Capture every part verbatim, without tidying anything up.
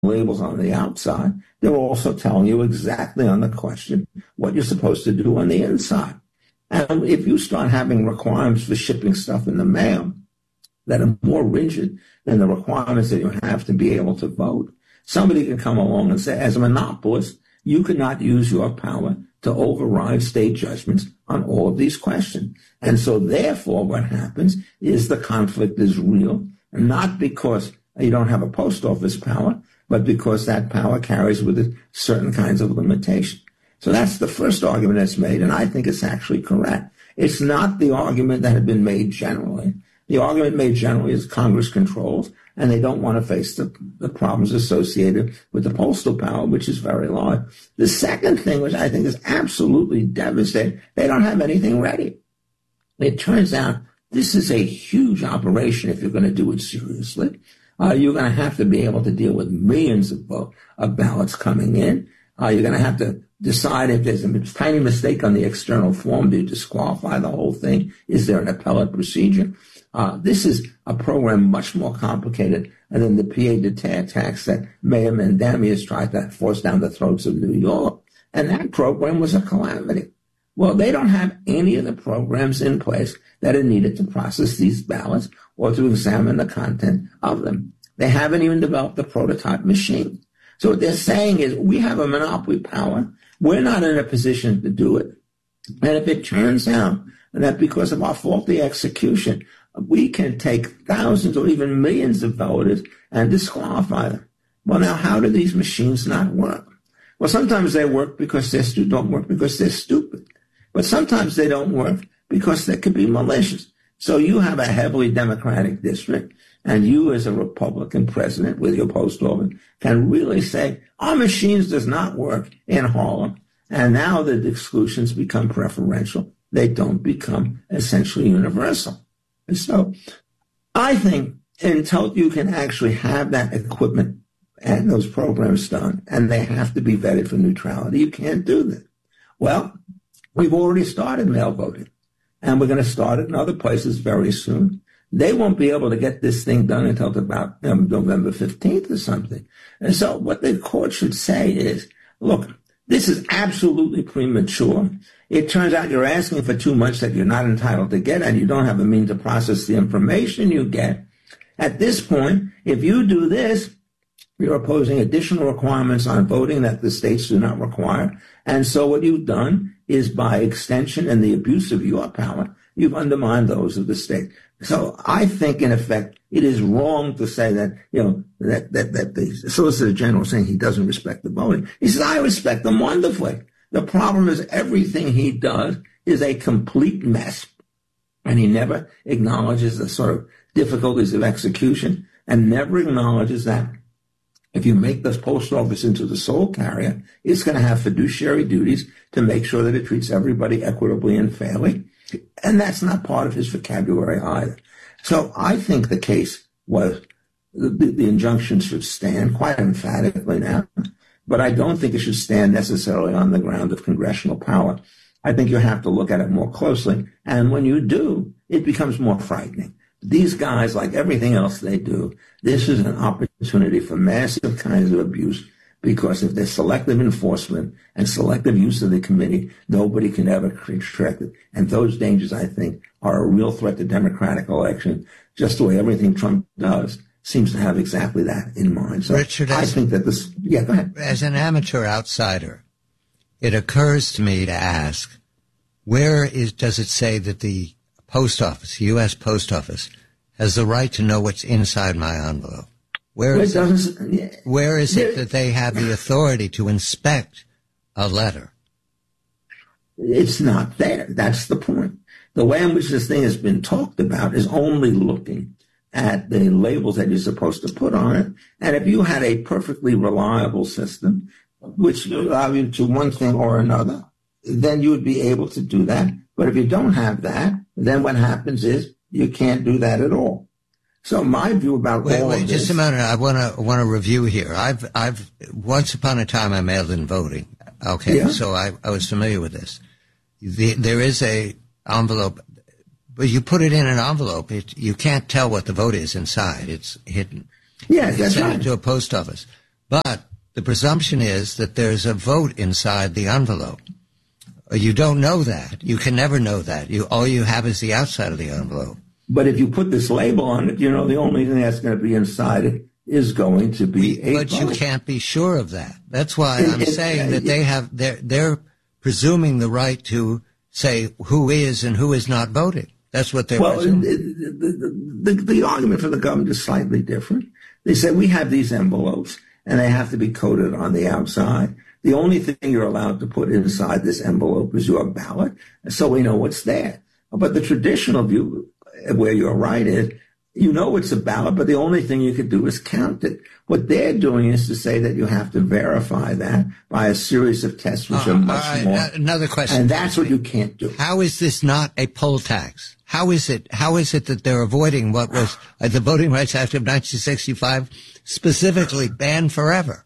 labels on the outside, they're also telling you exactly on the question what you're supposed to do on the inside. And if you start having requirements for shipping stuff in the mail that are more rigid than the requirements that you have to be able to vote, somebody can come along and say, as a monopolist, you cannot use your power to override state judgments on all of these questions. And so therefore what happens is the conflict is real, not because you don't have a post office power, but because that power carries with it certain kinds of limitation. So that's the first argument that's made, and I think it's actually correct. It's not the argument that had been made generally. The argument made generally is Congress controls, and they don't want to face the, the problems associated with the postal power, which is very large. The second thing, which I think is absolutely devastating, they don't have anything ready. It turns out this is a huge operation if you're going to do it seriously. Uh, you're going to have to be able to deal with millions of, vote, of ballots coming in. Uh, you're going to have to decide if there's a tiny mistake on the external form. Do you disqualify the whole thing? Is there an appellate procedure? Uh, this is a program much more complicated than the pied de terre tax that Mayor Mamdani has tried to force down the throats of New York. And that program was a calamity. Well, they don't have any of the programs in place that are needed to process these ballots or to examine the content of them. They haven't even developed the prototype machine. So what they're saying is we have a monopoly power. We're not in a position to do it. And if it turns out that because of our faulty execution, we can take thousands or even millions of voters and disqualify them. Well, now, how do these machines not work? Well, sometimes they work because they're stu- don't work because they're stupid. But sometimes they don't work because they could be malicious. So you have a heavily Democratic district, and you as a Republican president with your post office can really say, our machines does not work in Harlem. And now the exclusions become preferential. They don't become essentially universal. And so I think until you can actually have that equipment and those programs done, and they have to be vetted for neutrality, you can't do that. Well, we've already started mail voting, and we're going to start it in other places very soon. They won't be able to get this thing done until about um, November fifteenth or something. And so what the court should say is, look, this is absolutely premature. It turns out you're asking for too much that you're not entitled to get, and you don't have a means to process the information you get. At this point, if you do this, you're imposing additional requirements on voting that the states do not require. And so what you've done is, by extension and the abuse of your power, you've undermined those of the state. So I think, in effect, it is wrong to say that, you know, that, that, that the Solicitor General is saying he doesn't respect the voting. He says, I respect them wonderfully. The problem is everything he does is a complete mess, and he never acknowledges the sort of difficulties of execution, and never acknowledges that if you make the post office into the sole carrier, it's going to have fiduciary duties to make sure that it treats everybody equitably and fairly. And that's not part of his vocabulary either. So I think the case was, the, the injunction should stand quite emphatically now, but I don't think it should stand necessarily on the ground of congressional power. I think you have to look at it more closely. And when you do, it becomes more frightening. These guys, like everything else they do, this is an opportunity for massive kinds of abuse, because if there's selective enforcement and selective use of the committee, nobody can ever correct it. And those dangers, I think, are a real threat to democratic election, just the way everything Trump does seems to have exactly that in mind. So Richard, I as, think that this, yeah, go ahead. As an amateur outsider, it occurs to me to ask, where is, does it say that the post office, the U S Post Office, has the right to know what's inside my envelope? Where is, well, it, yeah, where is it that they have the authority to inspect a letter? It's not there. That's the point. The way in which this thing has been talked about is only looking at the labels that you're supposed to put on it. And if you had a perfectly reliable system, which would allow you to one thing or another, then you would be able to do that. But if you don't have that, then what happens is you can't do that at all. So my view about wait, all wait, of just this, a minute. I want to want to review here. I've I've once upon a time I mailed in voting. Okay, yeah. so I, I was familiar with this. The, there is a envelope, but you put it in an envelope. It, you can't tell what the vote is inside. It's hidden. Yeah, it's that's sent right. it to a post office. But the presumption is that there's a vote inside the envelope. You don't know that. You can never know that. You all you have is the outside of the envelope. But if you put this label on it, you know, the only thing that's going to be inside it is going to be a But vote. you can't be sure of that. That's why It- I'm it- saying uh, that they have they're they're presuming the right to say who is and who is not voting. That's what they're Well, presuming. the, the, the, the argument for the government is slightly different. They say we have these envelopes and they have to be coded on the outside. The only thing you're allowed to put inside this envelope is your ballot, so we know what's there. But the traditional view, where you're right, is you know it's a ballot, but the only thing you could do is count it. What they're doing is to say that you have to verify that by a series of tests, which Uh, are much all right, more. uh, another question. And that's what you can't do. How is this not a poll tax? How is it? How is it that they're avoiding what was uh, the Voting Rights Act of nineteen sixty-five specifically banned forever?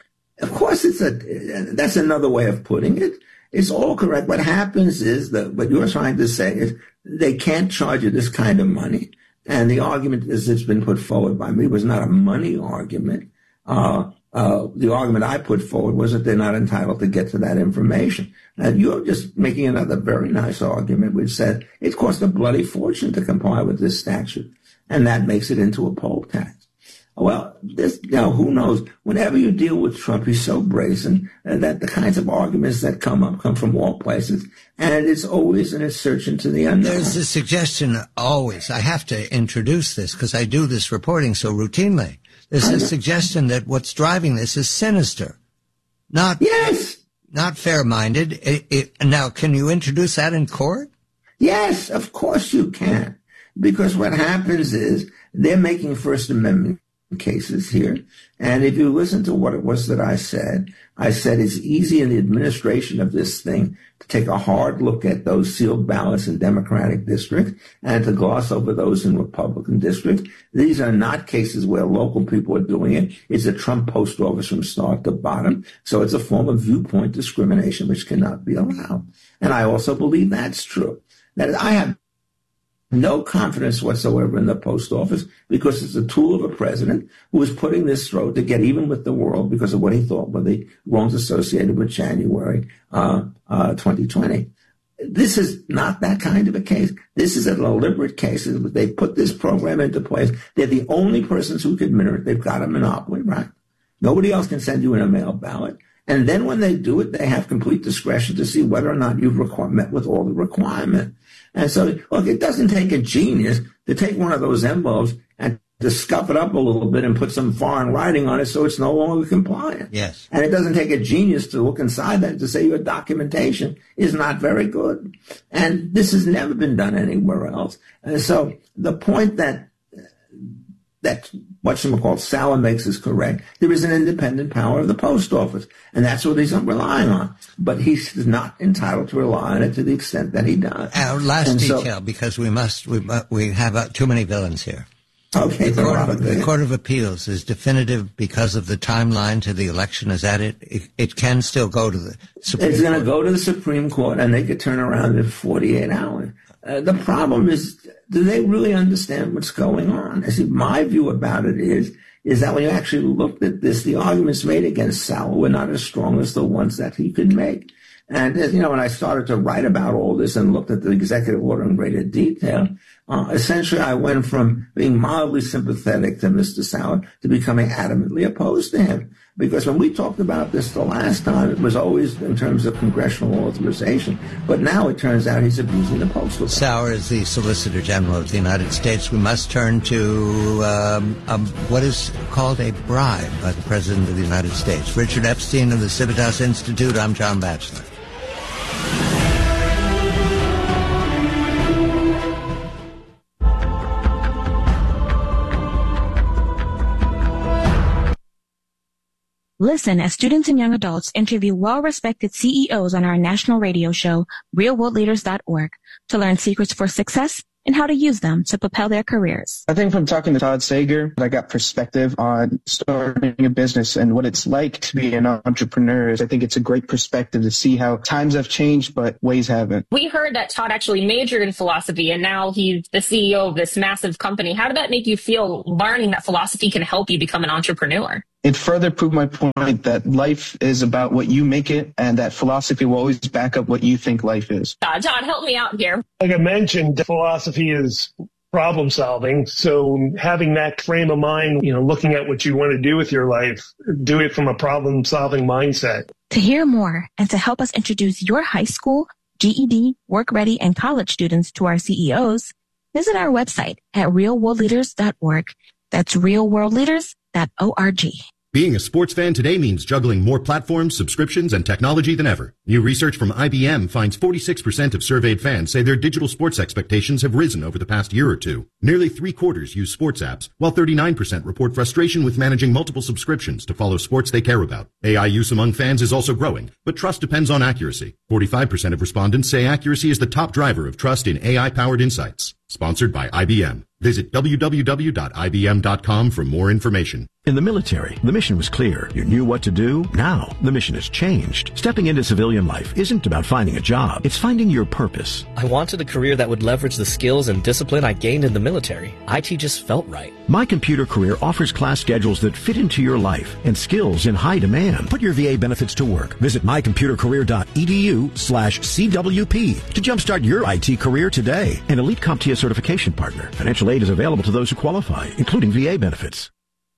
Of course, it's a, that's another way of putting it. It's all correct. What happens is that what you're trying to say is they can't charge you this kind of money. And the argument, as it's been put forward by me, was not a money argument. Uh, uh, the argument I put forward was that they're not entitled to get to that information. And you're just making another very nice argument, which said it costs a bloody fortune to comply with this statute. And that makes it into a poll tax. Well, this, you know, who knows? Whenever you deal with Trump, he's so brazen that the kinds of arguments that come up come from all places, and it's always an assertion to the unknown. There's a suggestion always. I have to introduce this because I do this reporting so routinely. There's a suggestion that what's driving this is sinister, not Yes, not fair-minded. It, it, now, can you introduce that in court? yes, of course you can, because what happens is they're making First Amendment cases here. And if you listen to what it was that I said, I said it's easy in the administration of this thing to take a hard look at those sealed ballots in Democratic districts and to gloss over those in Republican districts. These are not cases where local people are doing it. It's a Trump post office from start to bottom. So it's a form of viewpoint discrimination which cannot be allowed. And I also believe that's true. That I have no confidence whatsoever in the post office because it's a tool of a president who is putting this throat to get even with the world because of what he thought were the wrongs associated with January uh, uh, twenty twenty. This is not that kind of a case. This is a deliberate case. They put this program into place. They're the only persons who can administer it. They've got a monopoly, right? Nobody else can send you in a mail ballot. And then when they do it, they have complete discretion to see whether or not you've requ- met with all the requirements. And so, look, it doesn't take a genius to take one of those envelopes and to scuff it up a little bit and put some foreign writing on it so it's no longer compliant. Yes. And it doesn't take a genius to look inside that to say your documentation is not very good. And this has never been done anywhere else. And so the point that that whatchamacallit Sauer makes is correct. There is an independent power of the post office, and that's what he's relying on. But he's not entitled to rely on it to the extent that he does. Our last And so- detail, because we must, we, mu- we have uh, too many villains here. Okay, The Court, of, the the Court of Appeals is definitive because of the timeline to the election. Is that it? It, it can still go to the Supreme It's going to Court. go to the Supreme Court, and they could turn around in forty-eight hours. Uh, the problem is, do they really understand what's going on? I see, my view about it is, is that when you actually looked at this, the arguments made against Sauer were not as strong as the ones that he could make. And, as you know, when I started to write about all this and looked at the executive order in greater detail, uh, essentially I went from being mildly sympathetic to Mister Sauer to becoming adamantly opposed to him. Because when we talked about this the last time, it was always in terms of congressional authorization. But now it turns out he's abusing the postal service. Sauer is the Solicitor General of the United States. We must turn to um, um, what is called a bribe by the President of the United States. Richard Epstein of the Civitas Institute. I'm John Batchelor. Listen as students and young adults interview well-respected C E Os on our national radio show, real world leaders dot org, to learn secrets for success and how to use them to propel their careers. I think from talking to Todd Sager, I got perspective on starting a business and what it's like to be an entrepreneur. I think it's a great perspective to see how times have changed, but ways haven't. We heard that Todd actually majored in philosophy, and now he's the C E O of this massive company. How did that make you feel, learning that philosophy can help you become an entrepreneur? It further proved my point that life is about what you make it, and that philosophy will always back up what you think life is. Uh, John, help me out here. Like I mentioned, philosophy is problem solving. So having that frame of mind, you know, looking at what you want to do with your life, do it from a problem solving mindset. To hear more and to help us introduce your high school, G E D, work ready, and college students to our C E Os, visit our website at real world leaders dot org. That's real world leaders dot org. Being a sports fan today means juggling more platforms, subscriptions, and technology than ever. New research from I B M finds forty-six percent of surveyed fans say their digital sports expectations have risen over the past year or two. Nearly three quarters use sports apps, while thirty-nine percent report frustration with managing multiple subscriptions to follow sports they care about. A I use among fans is also growing, but trust depends on accuracy. forty-five percent of respondents say accuracy is the top driver of trust in A I-powered insights. Sponsored by I B M. Visit w w w dot i b m dot com for more information. In the military, the mission was clear. You knew what to do. Now, the mission has changed. Stepping into civilian life isn't about finding a job. It's finding your purpose. I wanted a career that would leverage the skills and discipline I gained in the military. I T just felt right. My Computer Career offers class schedules that fit into your life and skills in high demand. Put your V A benefits to work. Visit my computer career dot e d u slash C W P to jumpstart your I T career today. An Elite CompTIA certification partner. Financial aid is available to those who qualify, including V A benefits.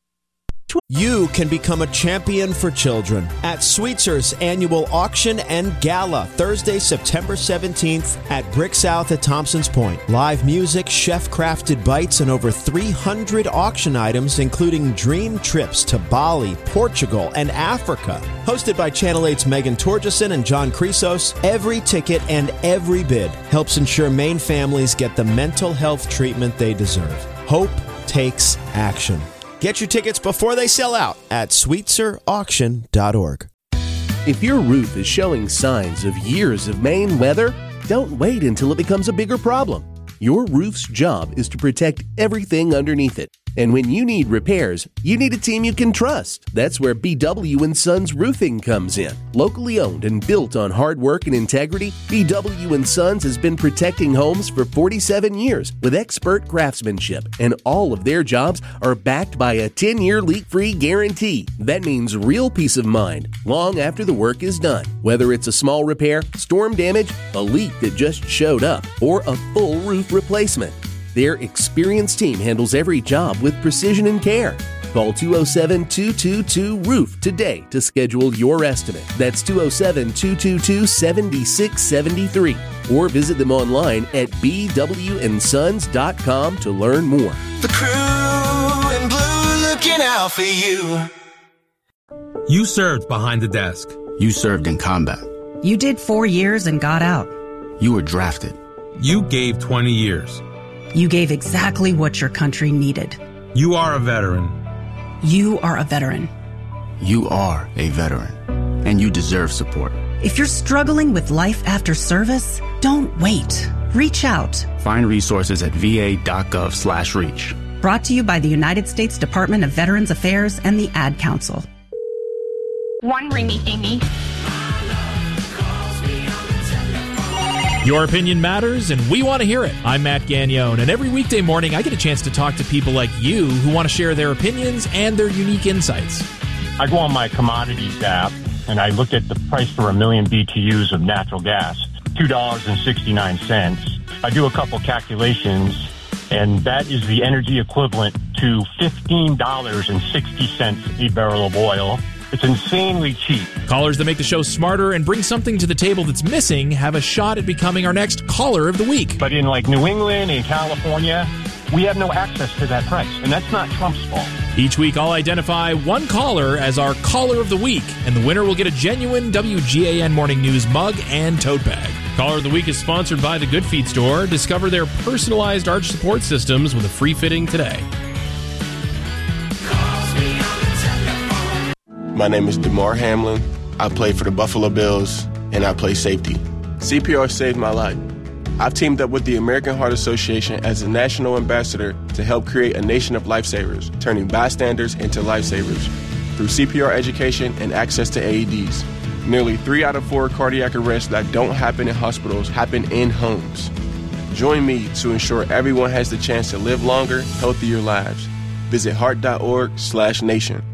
You can become a champion for children at Sweetzer's annual auction and gala, Thursday, September seventeenth at Brick South at Thompson's Point. Live music, chef-crafted bites, and over three hundred auction items, including dream trips to Bali, Portugal, and Africa. Hosted by Channel eight's Megan Torgeson and John Chrysos, every ticket and every bid helps ensure Maine families get the mental health treatment they deserve. Hope takes action. Get your tickets before they sell out at sweetser auction dot org. If your roof is showing signs of years of Maine weather, don't wait until it becomes a bigger problem. Your roof's job is to protect everything underneath it. And when you need repairs, you need a team you can trust. That's where B W and Sons Roofing comes in. Locally owned and built on hard work and integrity, B W and Sons has been protecting homes for forty-seven years with expert craftsmanship, and all of their jobs are backed by a ten-year leak-free guarantee. That means real peace of mind long after the work is done. Whether it's a small repair, storm damage, a leak that just showed up, or a full roof replacement, their experienced team handles every job with precision and care. Call two oh seven, two two two, roof today to schedule your estimate. That's two oh seven, two two two, seven six seven three. Or visit them online at b w and sons dot com to learn more. The crew in blue looking out for you. You served behind the desk. You served in combat. You did four years and got out. You were drafted. You gave twenty years. You gave exactly what your country needed. You are a veteran. You are a veteran. You are a veteran, and you deserve support. If you're struggling with life after service, don't wait. Reach out. Find resources at v a dot gov slash reach. Brought to you by the United States Department of Veterans Affairs and the Ad Council. One ringy dingy. Your opinion matters, and we want to hear it. I'm Matt Gagnone, and every weekday morning I get a chance to talk to people like you who want to share their opinions and their unique insights. I go on my commodities app, and I look at the price for a million B T Us of natural gas, two dollars and sixty-nine cents. I do a couple calculations, and that is the energy equivalent to fifteen dollars and sixty cents a barrel of oil. It's insanely cheap. Callers that make the show smarter and bring something to the table that's missing have a shot at becoming our next caller of the week. But in like New England and California, we have no access to that price, and that's not Trump's fault. Each week, I'll identify one caller as our caller of the week, and the winner will get a genuine W G A N Morning News mug and tote bag. Caller of the Week is sponsored by the Good Feet Store. Discover their personalized arch support systems with a free fitting today. My name is DeMar Hamlin. I play for the Buffalo Bills, and I play safety. C P R saved my life. I've teamed up with the American Heart Association as a national ambassador to help create a nation of lifesavers, turning bystanders into lifesavers through C P R education and access to A E Ds. Nearly three out of four cardiac arrests that don't happen in hospitals happen in homes. Join me to ensure everyone has the chance to live longer, healthier lives. Visit heart dot org slash nation.